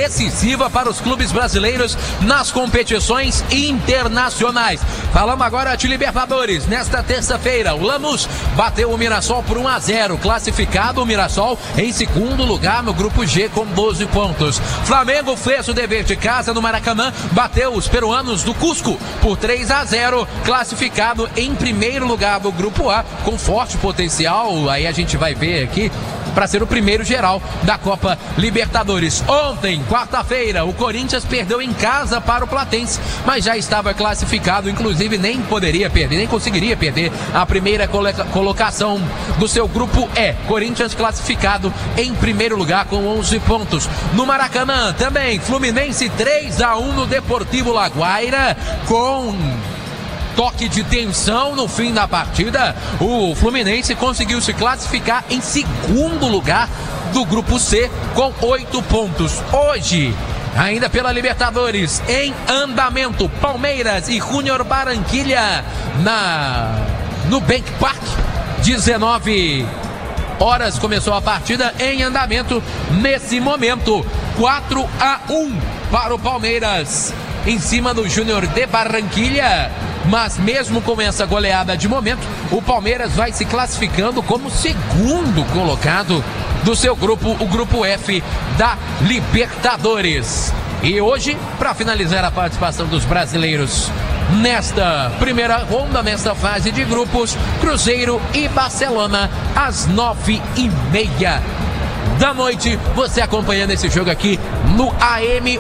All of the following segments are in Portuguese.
decisiva para os clubes brasileiros nas competições internacionais. Falamos agora de Libertadores. Nesta terça-feira, o Lanús bateu o Mirassol por 1-0, classificado o Mirassol em segundo lugar no grupo G com 12 pontos. Flamengo fez o dever de casa no Maracanã, bateu os peruanos do Cusco por 3-0, classificado em primeiro lugar do grupo A, com forte potencial, aí a gente vai ver aqui, para ser o primeiro geral da Copa Libertadores. Ontem, quarta-feira, o Corinthians perdeu em casa para o Platense, mas já estava classificado, inclusive nem poderia perder, nem conseguiria perder a primeira colocação do seu grupo E. Corinthians classificado em primeiro lugar com 11 pontos. No Maracanã também, Fluminense 3-1 no Deportivo Laguaira, com toque de tensão no fim da partida. O Fluminense conseguiu se classificar em segundo lugar do grupo C com 8 pontos. Hoje, ainda pela Libertadores, em andamento, Palmeiras e Júnior Barranquilla no Bank Park. 19 horas começou a partida, em andamento nesse momento. 4-1 para o Palmeiras em cima do Júnior de Barranquilla. Mas mesmo com essa goleada de momento, o Palmeiras vai se classificando como segundo colocado do seu grupo, o grupo F da Libertadores. E hoje, para finalizar a participação dos brasileiros nesta primeira ronda, nesta fase de grupos, Cruzeiro e Barcelona às 9h30 da noite, você acompanhando esse jogo aqui no AM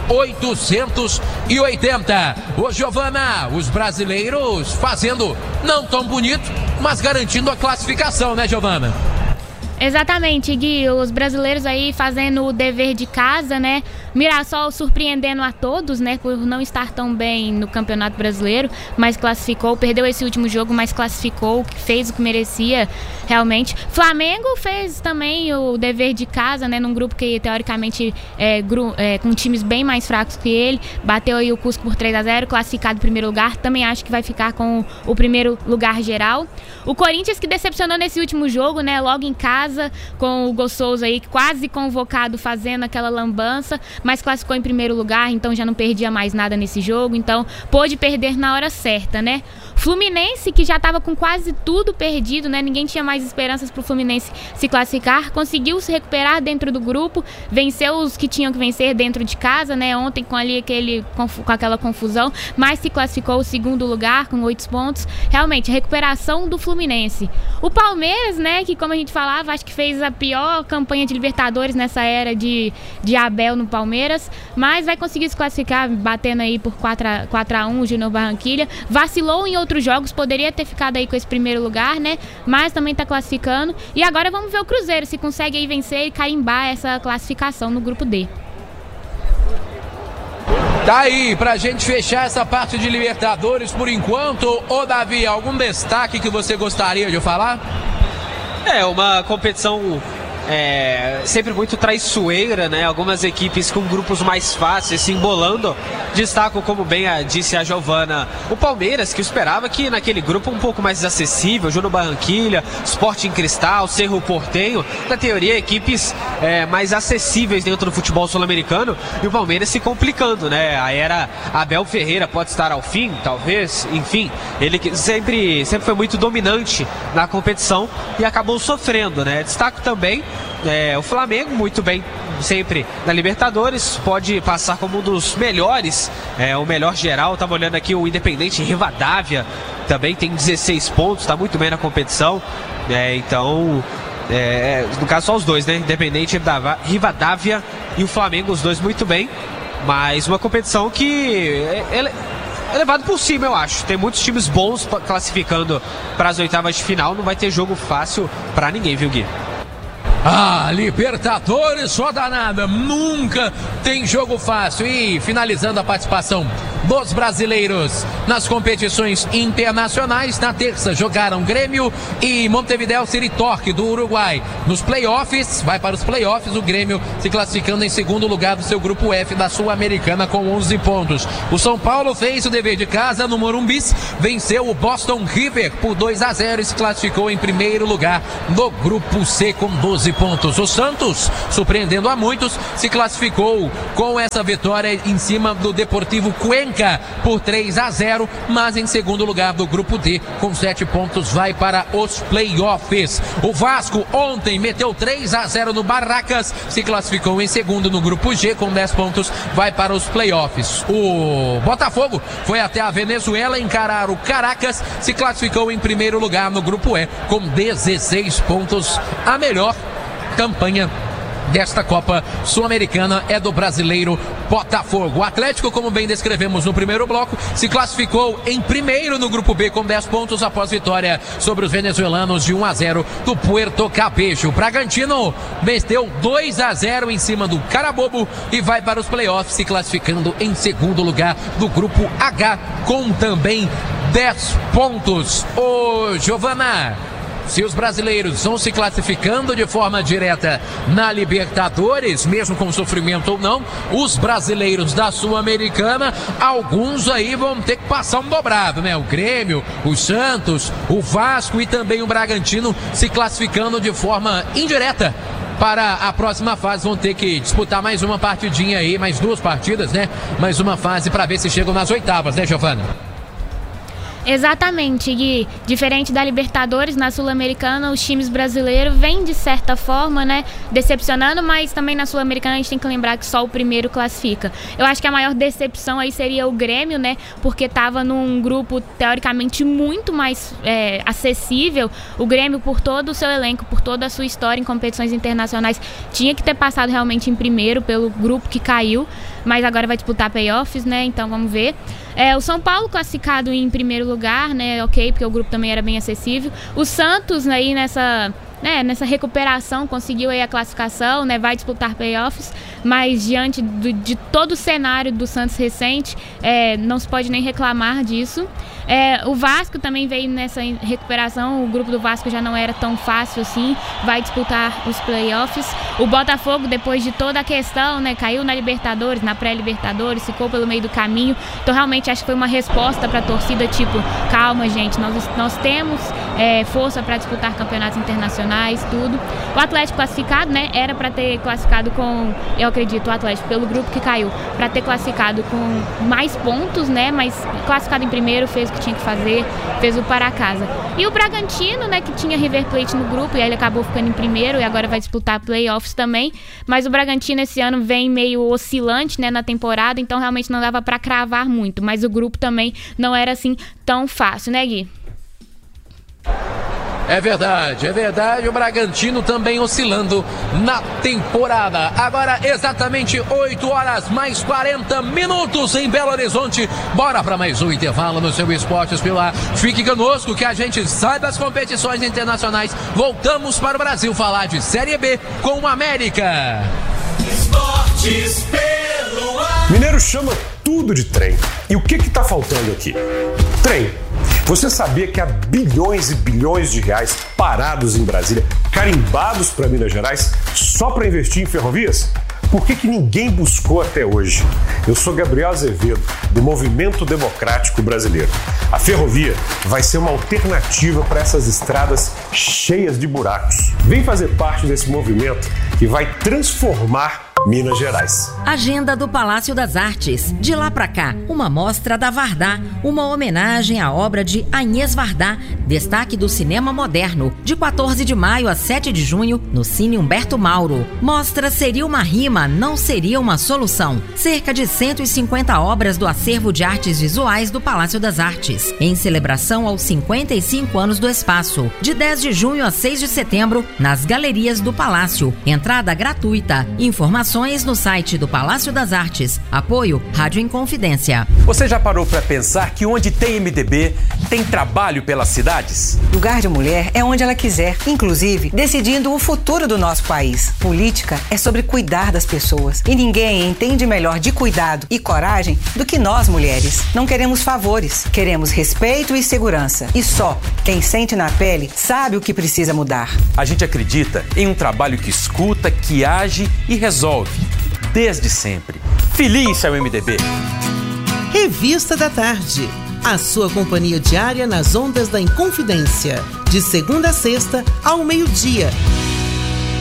880. Ô Giovana, os brasileiros fazendo não tão bonito, mas garantindo a classificação, né, Giovana? Exatamente, Gui, os brasileiros aí fazendo o dever de casa, né? Mirassol surpreendendo a todos, né? Por não estar tão bem no Campeonato Brasileiro, mas classificou, perdeu esse último jogo, mas classificou, fez o que merecia realmente. Flamengo fez também o dever de casa, né? Num grupo que teoricamente com times bem mais fracos que ele, bateu aí o Cusco por 3-0, classificado em primeiro lugar, também acho que vai ficar com o primeiro lugar geral. O Corinthians que decepcionou nesse último jogo, né? Logo em casa, com o Gol Souza aí quase convocado, fazendo aquela lambança, mas classificou em primeiro lugar, então já não perdia mais nada nesse jogo, então pôde perder na hora certa, né? Fluminense, que já estava com quase tudo perdido, né? Ninguém tinha mais esperanças para o Fluminense se classificar, conseguiu se recuperar dentro do grupo, venceu os que tinham que vencer dentro de casa, né? Ontem com aquela confusão, mas se classificou o segundo lugar com 8 pontos. Realmente, recuperação do Fluminense. O Palmeiras, né? Que como a gente falava, acho que fez a pior campanha de Libertadores nessa era de Abel no Palmeiras, mas vai conseguir se classificar, batendo aí por 4-1 o Júnior Barranquilla. Vacilou em outros jogos, poderia ter ficado aí com esse primeiro lugar, né? Mas também tá classificando. E agora vamos ver o Cruzeiro, se consegue aí vencer e carimbar essa classificação no grupo D. Tá aí, pra gente fechar essa parte de Libertadores por enquanto. Ô Davi, algum destaque que você gostaria de falar? É uma competição sempre muito traiçoeira, né? Algumas equipes com grupos mais fáceis se embolando. Destaco, como bem disse a Giovana, o Palmeiras, que eu esperava que naquele grupo um pouco mais acessível, Júnior Barranquilla, Sporting Cristal, Cerro Porteño, na teoria equipes mais acessíveis dentro do futebol sul-americano, e o Palmeiras se complicando, né? A era Abel Ferreira pode estar ao fim, talvez, enfim, ele sempre foi muito dominante na competição e acabou sofrendo, né? Destaco também o Flamengo, muito bem sempre na Libertadores, pode passar como um dos melhores, o melhor geral. Estava olhando aqui o Independente Rivadavia, também tem 16 pontos, está muito bem na competição, então, no caso só os dois, né? Independente Rivadavia e o Flamengo, os dois muito bem, mas uma competição que é levado por cima, eu acho. Tem muitos times bons classificando para as oitavas de final, não vai ter jogo fácil para ninguém, viu, Gui? Libertadores só danada, nunca tem jogo fácil. E finalizando a participação dos brasileiros nas competições internacionais, na terça jogaram Grêmio e Montevideo City Torque do Uruguai. Nos playoffs, vai para os playoffs, o Grêmio se classificando em segundo lugar do seu grupo F da Sul-Americana com 11 pontos. O São Paulo fez o dever de casa no Morumbis, venceu o Boston River por 2-0 e se classificou em primeiro lugar do grupo C com 12 9 pontos. O Santos, surpreendendo a muitos, se classificou com essa vitória em cima do Deportivo Cuenca por 3-0, mas em segundo lugar do grupo D, com 7 pontos, vai para os playoffs. O Vasco ontem meteu 3-0 no Barracas, se classificou em segundo no grupo G com 10 pontos, vai para os playoffs. O Botafogo foi até a Venezuela encarar o Caracas, se classificou em primeiro lugar no grupo E com 16 pontos. A melhor campanha desta Copa Sul-Americana é do brasileiro Botafogo. O Atlético, como bem descrevemos no primeiro bloco, se classificou em primeiro no grupo B com 10 pontos após vitória sobre os venezuelanos de 1-0 do Puerto Cabello. O Bragantino meteu 2-0 em cima do Carabobo e vai para os playoffs, se classificando em segundo lugar do grupo H com também 10 pontos. Ô, Giovana, se os brasileiros vão se classificando de forma direta na Libertadores, mesmo com sofrimento ou não, os brasileiros da Sul-Americana, alguns aí vão ter que passar um dobrado, né? O Grêmio, o Santos, o Vasco e também o Bragantino se classificando de forma indireta para a próxima fase. Vão ter que disputar mais uma partidinha aí, mais 2 partidas, né? Mais uma fase para ver se chegam nas oitavas, né, Giovana? Exatamente, Gui. Diferente da Libertadores, na Sul-Americana, os times brasileiros vêm de certa forma, né, decepcionando, mas também na Sul-Americana a gente tem que lembrar que só o primeiro classifica. Eu acho que a maior decepção aí seria o Grêmio, né, porque estava num grupo teoricamente muito mais acessível. O Grêmio, por todo o seu elenco, por toda a sua história em competições internacionais, tinha que ter passado realmente em primeiro pelo grupo que caiu, mas agora vai disputar playoffs, né, então vamos ver. O São Paulo classificado em primeiro lugar, né, ok, porque o grupo também era bem acessível. O Santos aí nessa recuperação conseguiu aí a classificação, né, vai disputar playoffs, mas diante de todo o cenário do Santos recente, não se pode nem reclamar disso. O Vasco também veio nessa recuperação, o grupo do Vasco já não era tão fácil assim, vai disputar os playoffs. O Botafogo, depois de toda a questão, né, caiu na Libertadores, na pré-Libertadores, ficou pelo meio do caminho, então realmente acho que foi uma resposta para a torcida, tipo, calma gente, nós temos força para disputar campeonatos internacionais, tudo. O Atlético classificado, né, era para ter classificado com, eu acredito, o Atlético, pelo grupo que caiu, para ter classificado com mais pontos, né, mas classificado em primeiro, fez o que tinha que fazer, fez o para casa. E o Bragantino, né, que tinha River Plate no grupo, e aí ele acabou ficando em primeiro e agora vai disputar playoffs também, mas o Bragantino esse ano vem meio oscilante, né, na temporada, então realmente não dava para cravar muito, mas o grupo também não era assim tão fácil, né, Gui? É verdade, o Bragantino também oscilando na temporada. Agora exatamente 8 horas mais 40 minutos em Belo Horizonte. Bora para mais um intervalo no seu Esportes Pilar. Fique conosco que a gente sai das competições internacionais. Voltamos para o Brasil falar de Série B com o América. Esportes pelo ar. Mineiro chama tudo de trem. E o que tá faltando aqui? Trem. Você sabia que há bilhões e bilhões de reais parados em Brasília, carimbados para Minas Gerais, só para investir em ferrovias? Por que ninguém buscou até hoje? Eu sou Gabriel Azevedo, do Movimento Democrático Brasileiro. A ferrovia vai ser uma alternativa para essas estradas cheias de buracos. Vem fazer parte desse movimento que vai transformar Minas Gerais. Agenda do Palácio das Artes. De lá pra cá, uma mostra da Vardá, uma homenagem à obra de Agnès Varda, destaque do cinema moderno, de 14 de maio a 7 de junho, no Cine Humberto Mauro. Mostra Seria uma Rima, Não Seria uma Solução. Cerca de 150 obras do acervo de artes visuais do Palácio das Artes, em celebração aos 55 anos do espaço. De 10 de junho a 6 de setembro, nas galerias do Palácio. Entrada gratuita. Informações no site do Palácio das Artes. Apoio Rádio Inconfidência. Você já parou para pensar que onde tem MDB, tem trabalho pelas cidades? Lugar de mulher é onde ela quiser, inclusive decidindo o futuro do nosso país. Política é sobre cuidar das pessoas. E ninguém entende melhor de cuidado e coragem do que nós, mulheres. Não queremos favores, queremos respeito e segurança. E só quem sente na pele sabe o que precisa mudar. A gente acredita em um trabalho que escuta, que age e resolve. Desde sempre. Feliz é o MDB. Revista da Tarde. A sua companhia diária nas ondas da Inconfidência. De segunda a sexta, ao meio-dia.